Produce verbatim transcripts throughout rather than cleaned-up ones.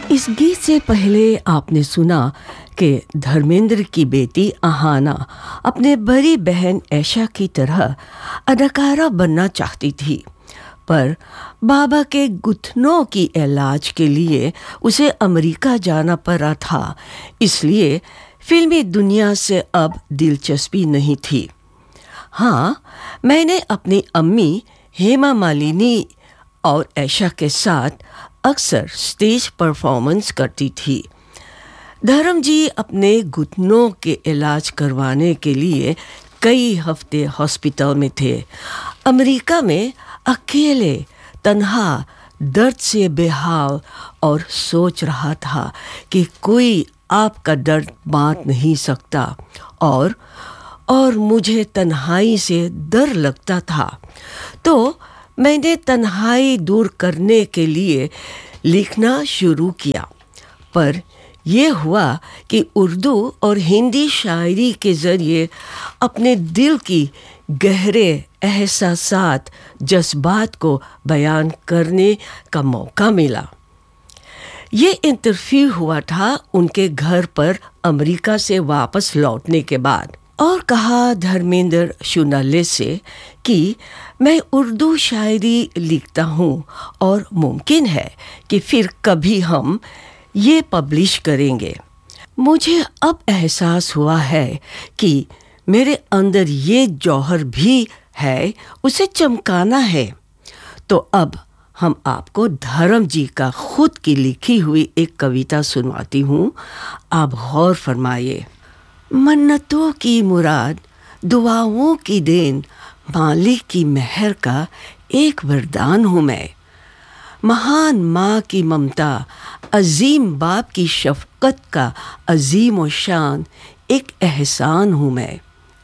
इस गीत से पहले आपने सुना कि धर्मेंद्र की बेटी अहाना अपने बड़ी बहन ऐशा की तरह अदाकारा बनना चाहती थी, पर बाबा के घुटनों की इलाज के लिए उसे अमेरिका जाना पड़ा था, इसलिए फिल्मी दुनिया से अब दिलचस्पी नहीं थी। हाँ, मैंने अपनी अम्मी हेमा मालिनी और ऐशा के साथ अक्सर स्टेज परफॉर्मेंस करती थी। धर्म जी अपने घुटनों के इलाज करवाने के लिए कई हफ्ते हॉस्पिटल में थे। अमेरिका में अकेले, तन्हा, दर्द से बेहाल और सोच रहा था कि कोई आपका दर्द बांट नहीं सकता, और और मुझे तन्हाई से डर लगता था। तो मैंने तन्हाई दूर करने के लिए लिखना शुरू किया, पर यह हुआ कि उर्दू और हिंदी शायरी के ज़रिए अपने दिल की गहरे एहसासात, जज्बात को बयान करने का मौका मिला। ये इंटरव्यू हुआ था उनके घर पर अमेरिका से वापस लौटने के बाद, और कहा धर्मेंद्र शुनाले से कि मैं उर्दू शायरी लिखता हूँ और मुमकिन है कि फिर कभी हम ये पब्लिश करेंगे। मुझे अब एहसास हुआ है कि मेरे अंदर ये जौहर भी है, उसे चमकाना है। तो अब हम आपको धर्म जी का खुद की लिखी हुई एक कविता सुनवाती हूँ, आप गौर फरमाइए। मन्नतों की मुराद, दुआओं की देन, मालिक की मेहर का एक वरदान हूँ मैं। महान माँ की ममता, अजीम बाप की शफकत का अजीम व शान एक एहसान हूँ मैं।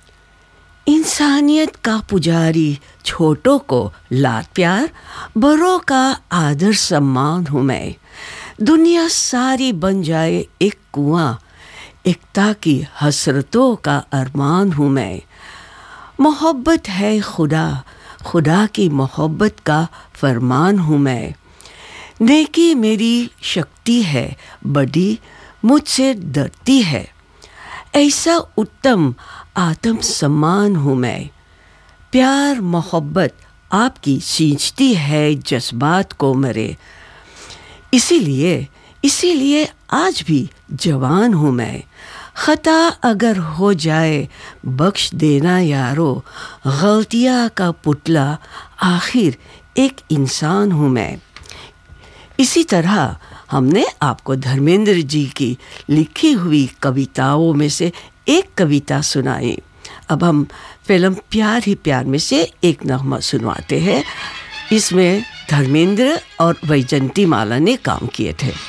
इंसानियत का पुजारी, छोटों को लाड प्यार, बड़ों का आदर सम्मान हूँ मैं। दुनिया सारी बन जाए एक कुआं, एकता की हसरतों का अरमान हूँ मैं। मोहब्बत है खुदा, खुदा की मोहब्बत का फरमान हूँ मैं। नेकी मेरी शक्ति है बड़ी, मुझसे डरती है, ऐसा उत्तम आत्म सम्मान हूँ मैं। प्यार मोहब्बत आपकी सींचती है जज्बात को मरे, इसीलिए इसीलिए आज भी जवान हूँ मैं। खता अगर हो जाए बख्श देना यारो, गलतियाँ का पुतला आखिर एक इंसान हूँ मैं। इसी तरह हमने आपको धर्मेंद्र जी की लिखी हुई कविताओं में से एक कविता सुनाई। अब हम फिल्म प्यार ही प्यार में से एक नगमा सुनवाते हैं। इसमें धर्मेंद्र और वैजंती माला ने काम किए थे।